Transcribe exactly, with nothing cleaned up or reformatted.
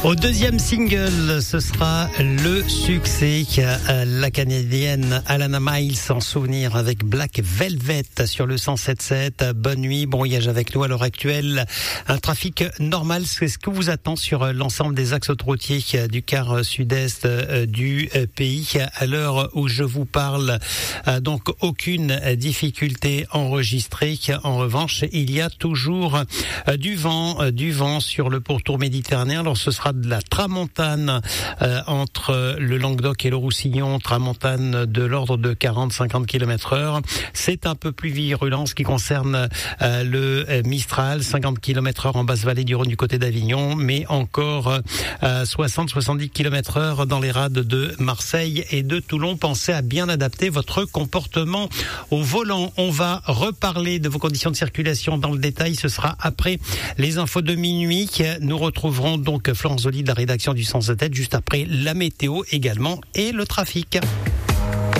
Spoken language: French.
Au deuxième single, ce sera le succès. La Canadienne Alana Miles en souvenir avec Black Velvet sur le cent sept sept. Bonne nuit, bon voyage avec nous à l'heure actuelle. Un trafic normal, c'est ce que vous attend sur l'ensemble des axes autoroutiers du quart sud-est du pays. À l'heure où je vous parle, donc aucune difficulté enregistrée. En revanche, il y a toujours du vent, du vent sur le pourtour méditerranéen. Alors ce sera de la tramontane euh, entre le Languedoc et le Roussillon, tramontane de l'ordre de quarante à cinquante kilomètres heure. C'est un peu plus virulent ce qui concerne euh, le euh, Mistral, cinquante kilomètres heure en basse vallée du Rhône du côté d'Avignon, mais encore euh, soixante à soixante-dix kilomètres heure dans les rades de Marseille et de Toulon. Pensez à bien adapter votre comportement au volant. On va reparler de vos conditions de circulation dans le détail. Ce sera après les infos de minuit. Nous retrouverons donc Florence Zoli de la rédaction du cent sept, juste après la météo également et le trafic.